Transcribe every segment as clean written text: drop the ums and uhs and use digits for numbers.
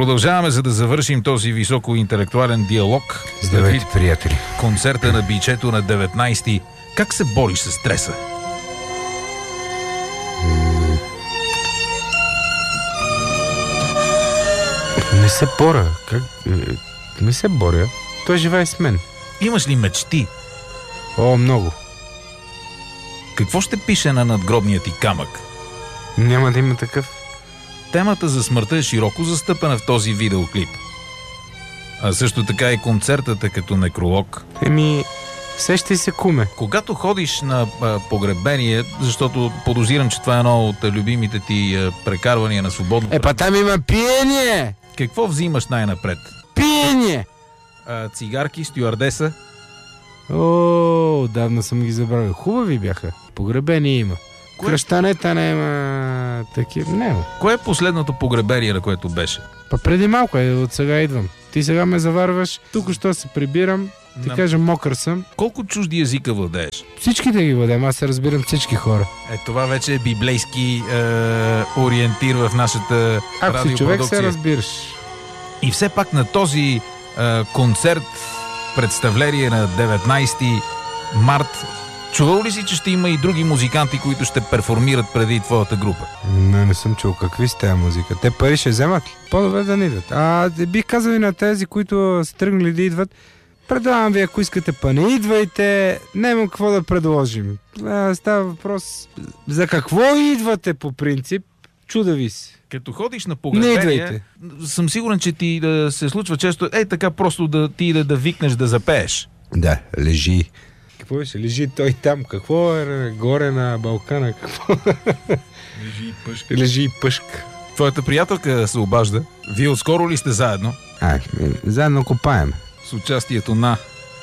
Продължаваме, за да завършим този високоинтелектуален диалог. Здравейте, приятели. Концерта на Бичето на 19-ти. Как се бориш с стреса? Не се боря. Как? Не се боря. Той живее с мен. Имаш ли мечти? О, много. Какво ще пише на надгробния ти камък? Няма да има такъв. Темата за смъртта е широко застъпена в този видеоклип. А също така и концертът е като некролог. Сещай се, куме. Когато ходиш на погребение, защото подозирам, че това е едно от любимите ти прекарвания на свободно. Там има пиение! Какво взимаш най-напред? Пиение! Цигарки, стюардеса? О, давно съм ги забравил. Хубави бяха. Погребение има. Кръщанета няма такива. Не. Кое е последното погребение, на което беше? Преди малко от сега идвам. Ти сега ме заварваш. Тук що се прибирам. Ти кажа, мокър съм. Колко чужди езика владееш? Всичките ги владеем. Аз се разбирам всички хора. Това вече е библейски ориентир в нашата ако радиопродукция. Ако си човек, се разбираш. И все пак на този концерт, представление на 19 март, чувал ли си, че ще има и други музиканти, които ще перформират преди твоята група? Не съм чул. Какви с тази музика? Те пари ще вземат ли? По-добре да не идват. Бих казал и на тези, които са тръгнали да идват, предлагам ви, ако искате, не идвайте, няма какво да предложим. Става въпрос за какво идвате по принцип, чуда ви се. Като ходиш на погребение, съм сигурен, че ти да се случва често, така просто да викнеш да запееш. Да, лежи. Какво ще лежи той там? Какво е горе на Балкана? Какво? Лежи и пъшка. Твоята приятелка се обажда. Вие отскоро ли сте заедно? Заедно копаем. С участието на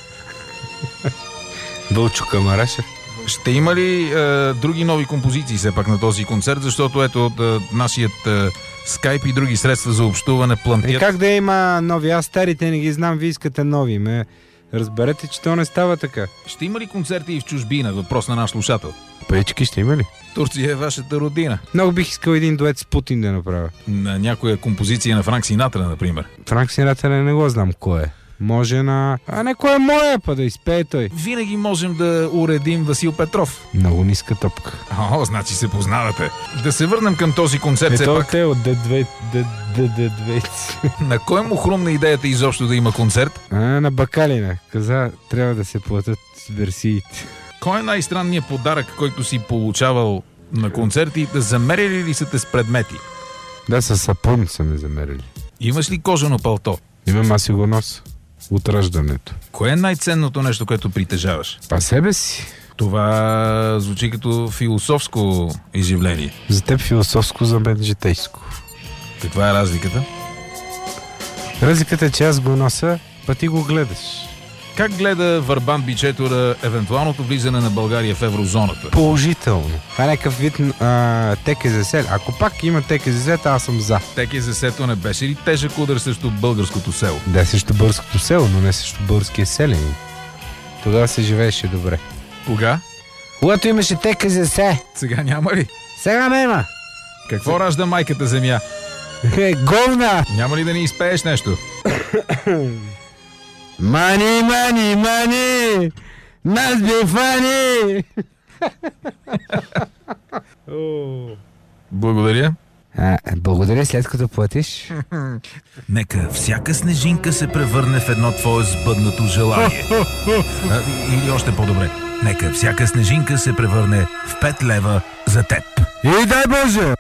Вълчо Камарашев. Ще има ли други нови композиции все пак на този концерт? Защото ето нашият скайп и други средства за общуване плантят. Как да има нови? Аз старите не ги знам, вие искате нови. Разберете, че то не става така. Ще има ли концерти и в чужбина? Въпрос на наш слушател. Печки ще има ли? Турция е вашата родина. Много бих искал един дует с Путин да направя. На някоя композиция на Франк Синатра, например. Франк Синатра не го знам кой е. Може на... кой е моя, да изпее той? Винаги можем да уредим Васил Петров. Много ниска топка. Значи се познавате. Да се върнем към този концерт все пак. Те от D2. На кой му хрумна идеята изобщо да има концерт? На Бакалина. Каза, трябва да се платят версиите. Кой е най-странният подарък, който си получавал на концерти? Да замерили ли са те с предмети? Да, с сапун са ме замерили. Имаш ли кожано палто? Имам, аз си го нося. От раждането. Кое е най-ценното нещо, което притежаваш? Себе си. Това звучи като философско изявление. За теб философско, за мен житейско. Каква е разликата? Разликата е, че аз го нося, ти го гледаш. Как гледа Върбан Бичето на евентуалното влизане на България в еврозоната? Положително. Това е някакъв вид ТКЗС. Ако пак има ТКЗС, аз съм за. ТКЗС-то не беше ли тежък удар срещу българското село? Да, срещу българското село, но не срещу българския селен. Тогава се живееше добре. Кога? Когато имаше ТКЗС. Сега няма ли? Сега няма. Какво ражда майката земя? Говна! Няма ли да ни изпееш нещо? Мани, мани, мани! Нас би фани! Благодаря. Благодаря, след като платиш. Нека всяка снежинка се превърне в едно твое сбъднато желание. Или още по-добре. Нека всяка снежинка се превърне в 5 лева за теб. И дай Боже!